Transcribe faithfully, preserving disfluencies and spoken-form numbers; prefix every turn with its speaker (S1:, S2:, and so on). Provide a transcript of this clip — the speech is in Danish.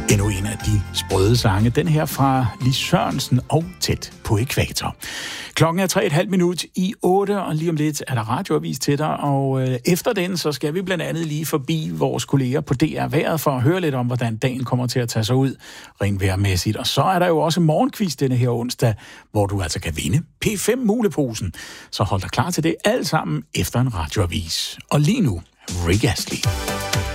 S1: Endnu en af de sprøde sange, den her fra Lis Sørensen og Tæt på Ækvator. Klokken er tre og et halvt minut i otte, og lige om lidt er der radioavis til dig, og øh, efter den, så skal vi blandt andet lige forbi vores kolleger på D R Vejret for at høre lidt om, hvordan dagen kommer til at tage sig ud rent vejrmæssigt. Og så er der jo også morgenquiz denne her onsdag, hvor du altså kan vinde P fem muleposen. Så hold dig klar til det alt sammen efter en radioavis. Og lige nu, Rick Astley.